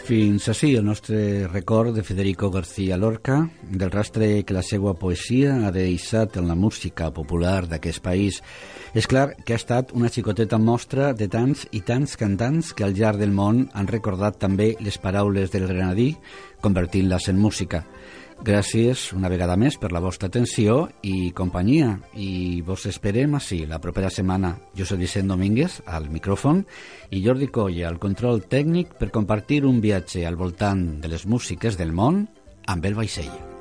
Fins així el nostre record de Federico García Lorca, del rastre que la seva poesia ha deixat en la música popular d'aquest país. És clar que ha estat una xicoteta mostra de tants i tants cantants que al llarg del món han recordat també les paraules del granadí, convertint-les en música. Gràcies una vegada més per la vostra atenció i companyia, i vos esperem així la propera setmana. Jo soc Vicent Domínguez, al micròfon, i Jordi Colla, al control tècnic, per compartir un viatge al voltant de les músiques del món amb el vaixell.